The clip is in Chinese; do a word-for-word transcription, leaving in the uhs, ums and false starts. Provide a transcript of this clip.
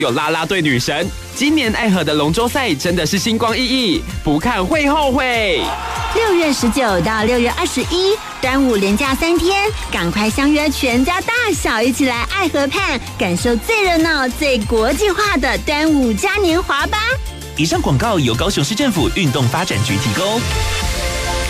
有啦啦队女神。今年爱河的龙舟赛真的是星光熠熠，不看会后悔。 六月十九到六月二十一，端午连假三天，赶快相约全家大小一起来爱河畔，感受最热闹、最国际化的端午嘉年华吧。 以上广告由高雄市政府运动发展局提供。